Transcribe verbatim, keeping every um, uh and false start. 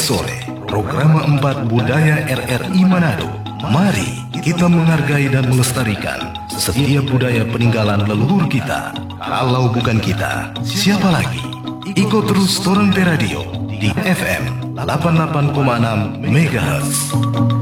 sore, program empat Budaya R R I Manado. Mari kita menghargai dan melestarikan setiap budaya peninggalan leluhur kita. Kalau bukan kita, siapa lagi? Ikut terus Torrente Radio di F M delapan puluh delapan koma enam megahertz.